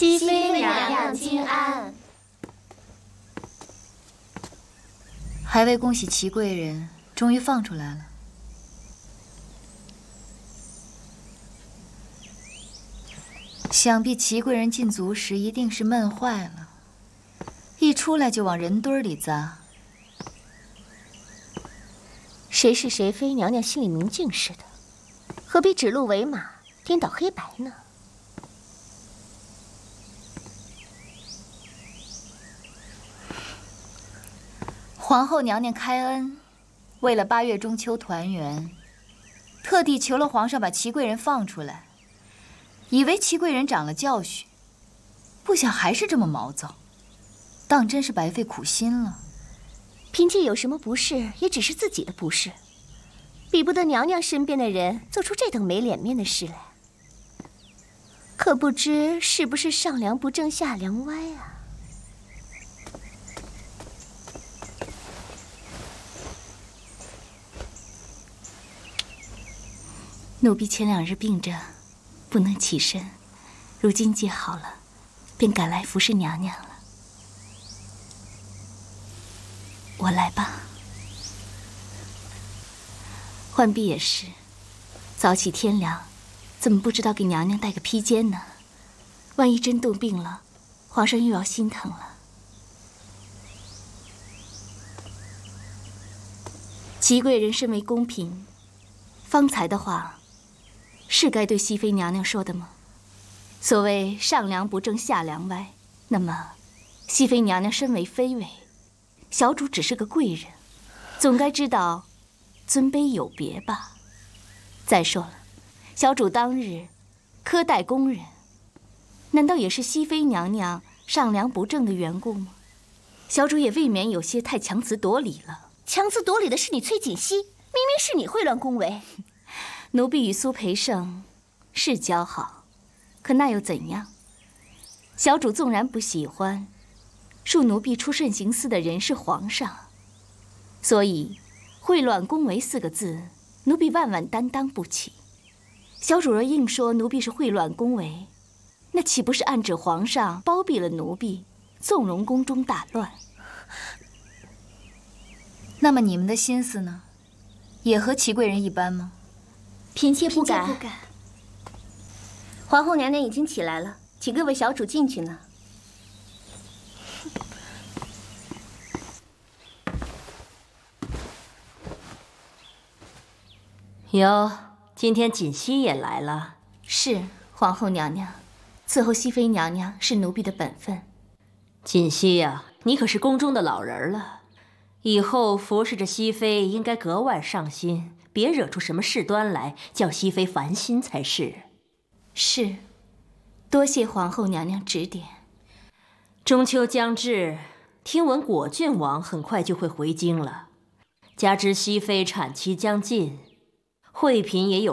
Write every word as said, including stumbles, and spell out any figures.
熹妃娘娘金安。 还未恭喜祺贵人终于放出来了。想必祺贵人进族时一定是闷坏了，一出来就往人堆里砸。 谁是谁非，娘娘心里明镜似的，何必指鹿为马，颠倒黑白呢？ 皇后娘娘开恩，为了八月中秋团圆，特地求了皇上把祺贵人放出来，以为祺贵人长了教训，不想还是这么毛躁，当真是白费苦心了。 嫔妾有什么不是，也只是自己的不是，比不得娘娘身边的人做出这等没脸面的事来。可不知是不是上梁不正下梁歪啊？ 奴婢前两日病着，不能起身，如今接好了，便赶来服侍娘娘了。我来吧。浣碧也是，早起天凉，怎么不知道给娘娘带个披肩呢？万一真冻病了，皇上又要心疼了。祺贵人身为宫嫔，方才的话是该对熹妃娘娘说的吗？所谓上梁不正下梁歪，那么熹妃娘娘身为妃尉，小主只是个贵人，总该知道尊卑有别吧。再说了，小主当日苛待宫人，难道也是熹妃娘娘上梁不正的缘故吗？小主也未免有些太强词夺理了。 强词夺理的是你崔槿汐，明明是你秽乱宫闱。 奴婢与苏培盛是交好，可那又怎样？小主纵然不喜欢，恕奴婢出慎刑司的人是皇上，所以秽乱宫闱四个字，奴婢万万担当不起。小主若硬说奴婢是秽乱宫闱，那岂不是暗指皇上包庇了奴婢，纵容宫中大乱？ 那么你们的心思呢？也和祺贵人一般吗？ 嫔妾不敢。 嫔妾不敢。 皇后娘娘已经起来了，请各位小主进去呢。 哟，今天槿汐也来了。 是，皇后娘娘，伺候熹妃娘娘是奴婢的本分。 槿汐呀，你可是宫中的老人了，以后服侍着熹妃应该格外上心，别惹出什么事端来，叫熹妃烦心才是。 是，多谢皇后娘娘指点。 中秋将至，听闻果郡王很快就会回京了，加之熹妃产期将近，惠嫔也有